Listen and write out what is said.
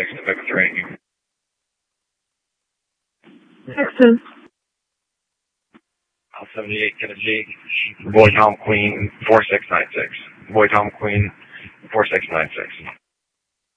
to November 3. Texas. Al 78 Tennessee. Boy Tom Queen 4696. Boy Tom Queen 4696.